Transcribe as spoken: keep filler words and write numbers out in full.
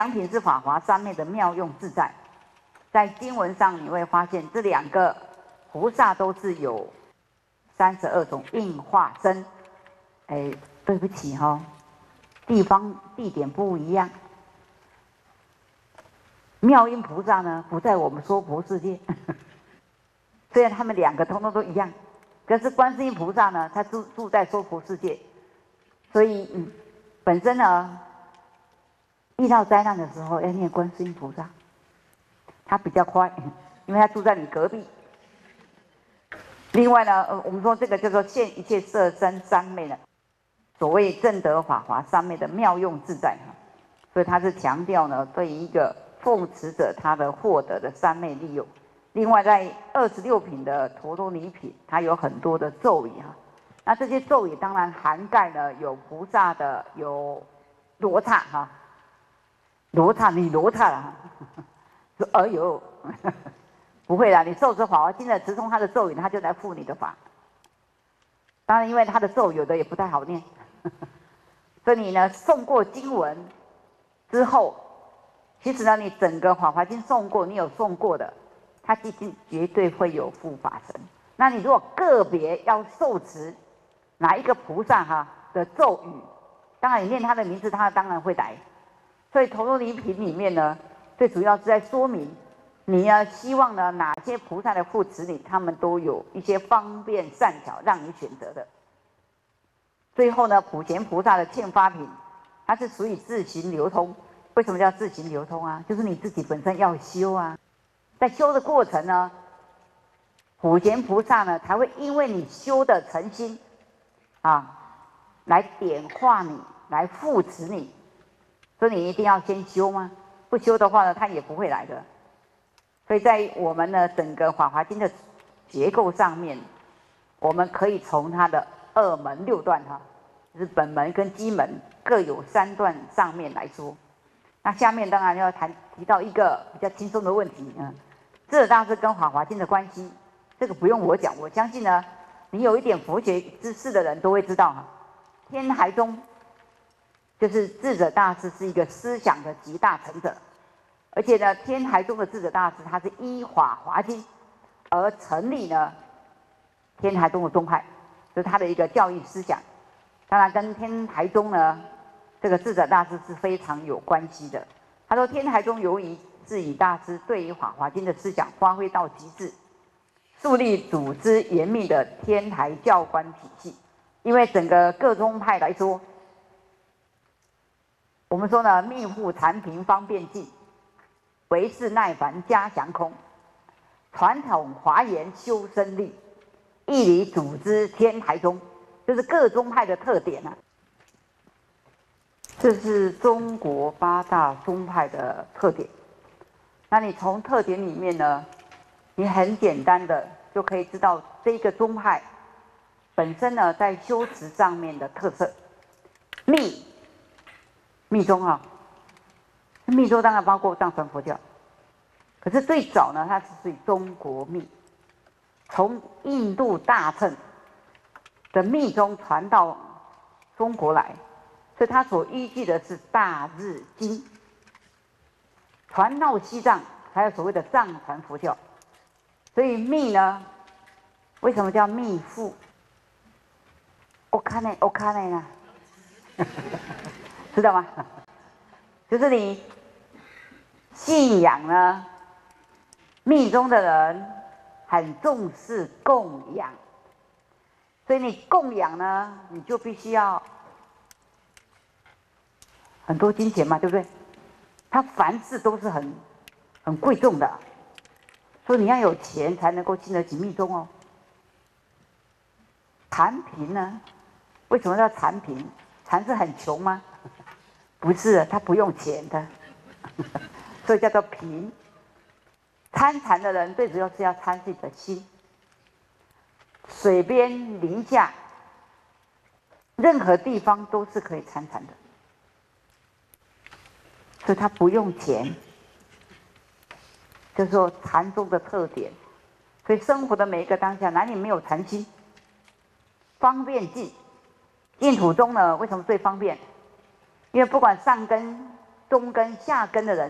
良品是法华三昧的妙用自在。在经文上你会发现，这两个菩萨都是有三十二种应化身。哎，对不起哈、哦，地方地点不一样。妙音菩萨呢，不在我们娑婆世界，虽然他们两个通通都一样，可是观世音菩萨呢，他住住在娑婆世界，所以嗯，本身呢，遇到灾难的时候要念观世音菩萨。他比较快，因为他住在你隔壁。另外呢，呃，我们说这个叫做现一切色身三昧的，所谓正得法华三昧的妙用自在哈，所以他是强调呢，对于一个奉持者他的获得的三昧利用。另外，在二十六品的陀罗尼品，它有很多的咒语哈，那这些咒语当然涵盖了有菩萨的，有罗刹哈，罗刹你罗刹了。哎呦，不会啦！你受持法华经的直通他的咒语，他就来护你的法。当然，因为他的咒有的也不太好念，所以你呢诵过经文之后，其实呢你整个法华经诵过，你有诵过的，它一定绝对会有护法神。那你如果个别要受持哪一个菩萨哈的咒语，当然你念他的名字，他当然会来。所以陀罗尼品里面呢，最主要是在说明，你呢希望呢哪些菩萨的护持你，他们都有一些方便善巧让你选择的。最后呢，普贤菩萨的欠发品，它是属于自行流通。为什么叫自行流通啊？就是你自己本身要修啊，在修的过程呢，普贤菩萨呢才会因为你修的诚心啊，来点化你，来护持你。所以你一定要先修吗？不修的话呢，他也不会来的。所以在我们的整个《法华经》的结构上面，我们可以从它的二门六段哈，就是本门跟基门各有三段上面来说。那下面当然要谈提到一个比较轻松的问题，嗯，智者大师跟《法华经》的关系，这个不用我讲，我相信呢，你有一点佛学知识的人都会知道哈。天台宗就是智者大师是一个思想的集大成者。而且呢，天台宗的智者大师他是依《法华经》而成立呢天台宗的宗派，这是他的一个教育思想。当然，跟天台宗呢这个智者大师是非常有关系的。他说，天台宗由于智以大师对于《法华经》的思想发挥到极致，树立组织严密的天台教官体系。因为整个各宗派来说，我们说呢，密护禅平方便进。唯是耐烦加降空，传统华严修身力，义理组织天台宗，就是各宗派的特点啊。这是中国八大宗派的特点。那你从特点里面呢，你很简单的就可以知道这个宗派本身呢在修持上面的特色。密密宗啊。密宗当然包括藏传佛教，可是最早呢，它是属于中国密，从印度大乘的密宗传到中国来，所以它所依据的是《大日经》，传到西藏，还有所谓的藏传佛教。所以密呢，为什么叫密父？我看呢，我看呢，知道吗？就是你信仰呢，密宗的人很重视供养，所以你供养呢，你就必须要很多金钱嘛，对不对？他凡事都是很很贵重的，所以你要有钱才能够进得起密宗哦。禅贫呢？为什么叫禅贫？禅是很穷吗？不是，他不用钱的，所以叫做贫。参禅的人最主要是要参自己的心，水边林下，任何地方都是可以参禅的，所以他不用钱，就是说禅宗的特点。所以生活的每一个当下，哪里没有禅心？方便进，净土中呢，为什么最方便？因为不管上根中根、下根的人。